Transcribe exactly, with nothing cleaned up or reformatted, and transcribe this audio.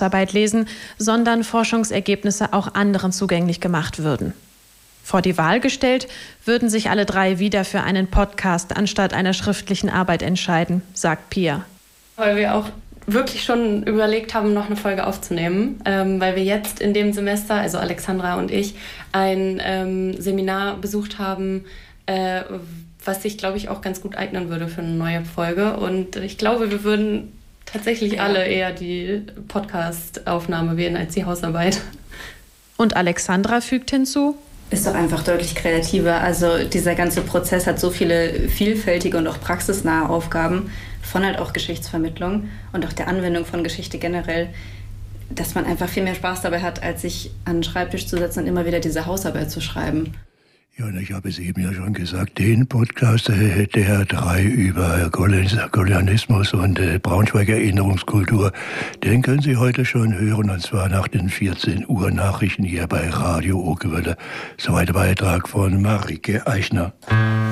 Hausarbeit lesen, sondern Forschungsergebnisse auch anderen zugänglich gemacht würden. Vor die Wahl gestellt, würden sich alle drei wieder für einen Podcast anstatt einer schriftlichen Arbeit entscheiden, sagt Pia. Weil wir auch wirklich schon überlegt haben, noch eine Folge aufzunehmen, ähm, weil wir jetzt in dem Semester, also Alexandra und ich, ein ähm, Seminar besucht haben, äh, was sich, glaube ich, auch ganz gut eignen würde für eine neue Folge. Und ich glaube, wir würden tatsächlich ja. alle eher die Podcast-Aufnahme wählen als die Hausarbeit. Und Alexandra fügt hinzu: Ist doch einfach deutlich kreativer. Also dieser ganze Prozess hat so viele vielfältige und auch praxisnahe Aufgaben von halt auch Geschichtsvermittlung und auch der Anwendung von Geschichte generell, dass man einfach viel mehr Spaß dabei hat, als sich an den Schreibtisch zu setzen und immer wieder diese Hausarbeit zu schreiben. Ja, und ich habe es eben ja schon gesagt, den Podcast äh, der drei über Kolonialismus und äh, Braunschweiger Erinnerungskultur, den können Sie heute schon hören, und zwar nach den vierzehn Uhr Nachrichten hier bei Radio Okerwelle. Soweit der Beitrag von Marike Eichner.